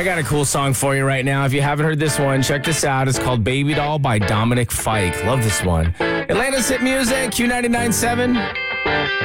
I got a cool song for you right now. If you haven't heard this one, check this out. It's called Baby Doll by Dominic Fike. Love this one. Atlanta's hit music, Q99.7.